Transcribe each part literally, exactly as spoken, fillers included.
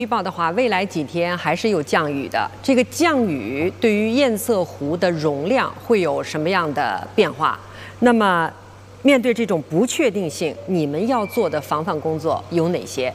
预报的话，未来几天还是有降雨的。这个降雨对于堰塞湖的容量会有什么样的变化？那么，面对这种不确定性，你们要做的防范工作有哪些？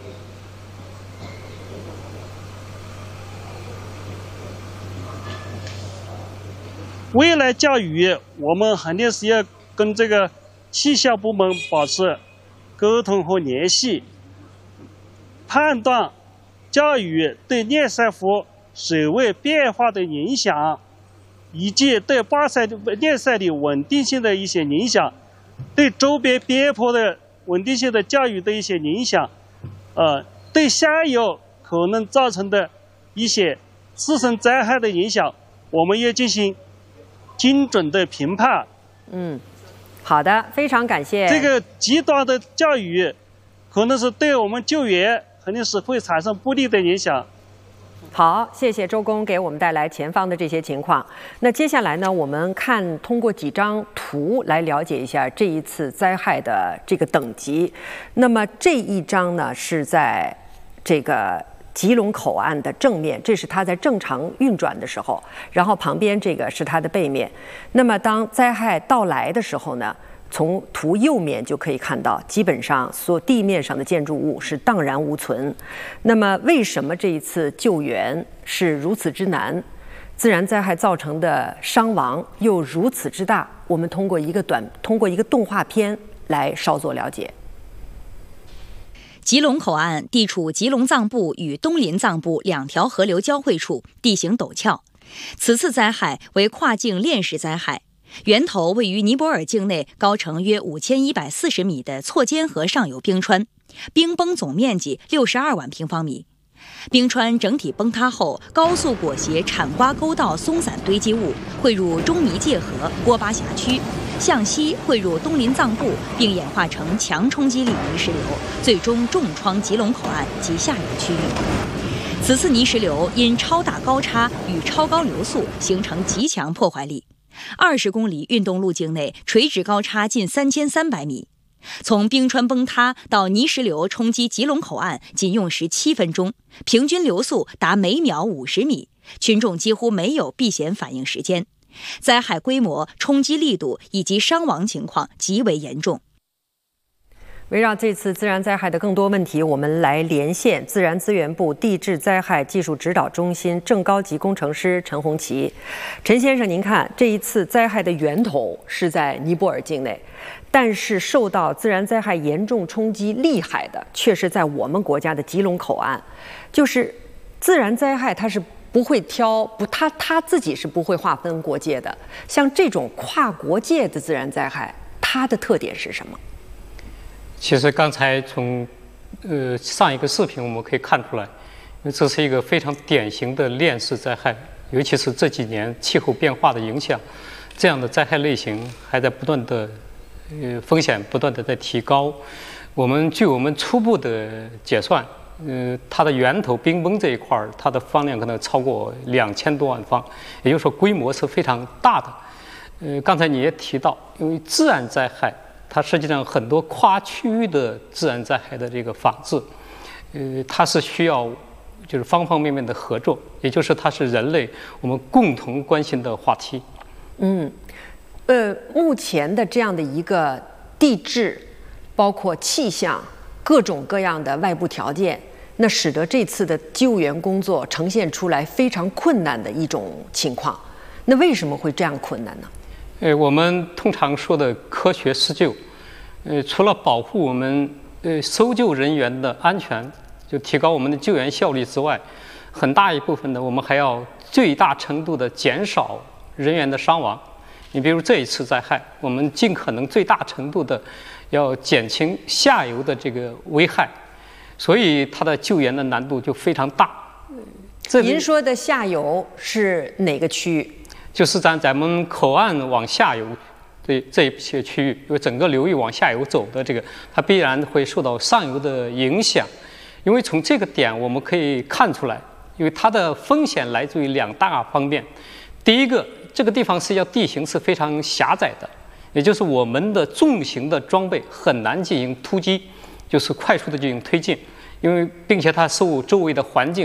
未来降雨，我们肯定是要跟这个气象部门保持沟通和联系，判断降雨对堰塞湖水位变化的影响，以及对坝塞堰塞的稳定性的一些影响，对周边边坡的稳定性的降雨的一些影响，呃，对下游可能造成的一些自身灾害的影响，我们要进行精准的评判。 嗯，好的，非常感谢。 这个极端的降雨，可能是对我们救援肯定是会产生不利的影响。 好，谢谢周工给我们带来前方的这些情况。那接下来呢，我们看通过几张图来了解一下这一次灾害的这个等级。那么这一张呢是在这个吉隆口岸的正面，这是它在正常运转的时候，然后旁边这个是它的背面。那么当灾害到来的时候呢，从图右面就可以看到，基本上所地面上的建筑物是荡然无存。那么为什么这一次救援是如此之难？自然灾害造成的伤亡又如此之大？我们通过一个短，通过一个动画片来稍作了解。 吉隆口岸地处吉隆藏布与东林藏布两条河流交汇处，地形陡峭。此次灾害为跨境链式灾害，源头位于尼泊尔境内高程约五千一百四十米的错肩河上游冰川，冰崩总面积六十二万平方米。冰川整体崩塌后，高速裹挟产瓜沟道松散堆积物汇入中尼界河郭巴峡区，向西汇入东林藏布，并演化成强冲击力泥石流，最终重创吉隆口岸及下游区域。此次泥石流因超大高差与超高流速形成极强破坏力，二十公里运动路径内垂直高差近三千三百米。从冰川崩塌到泥石流冲击吉隆口岸仅用时七分钟，平均流速达每秒五十米，群众几乎没有避险反应时间。灾害规模、冲击力度以及伤亡情况极为严重。 围绕这次自然灾害的更多问题，我们来连线自然资源部地质灾害技术指导中心正高级工程师陈红旗。陈先生，您看，这一次灾害的源头是在尼泊尔境内，但是受到自然灾害严重冲击厉害的却是在我们国家的吉隆口岸。就是自然灾害它是不会挑不，它它自己是不会划分国界的。像这种跨国界的自然灾害，它的特点是什么？ 其实刚才从呃上一个视频我们可以看出来，因为这是一个非常典型的链式灾害，尤其是这几年气候变化的影响，这样的灾害类型还在不断的呃风险不断的在提高。我们据我们初步的解算，呃，它的源头冰崩这一块儿，它的方量可能超过两千多万方，也就是说规模是非常大的。呃，刚才你也提到，因为自然灾害，它实际上很多跨区域的自然灾害的这个防治，呃，它是需要就是方方面面的合作，也就是它是人类我们共同关心的话题。 嗯，呃，目前的这样的一个地质，包括气象各种各样的外部条件，那使得这次的救援工作呈现出来非常困难的一种情况。那为什么会这样困难呢？ 呃，我们通常说的科学施救，呃，除了保护我们呃搜救人员的安全，就提高我们的救援效率之外，很大一部分呢，我们还要最大程度的减少人员的伤亡。你比如这一次灾害，我们尽可能最大程度的要减轻下游的这个危害，所以它的救援的难度就非常大。 这您说的下游是哪个区域？ 就是在咱们口岸往下游这这一些区域，因为整个流域往下游走的这个，它必然会受到上游的影响。因为从这个点我们可以看出来，因为它的风险来自于两大方面。第一个，这个地方实际上地形是非常狭窄的，也就是我们的重型的装备很难进行突击，就是快速的进行推进。因因为并且它受周围的环境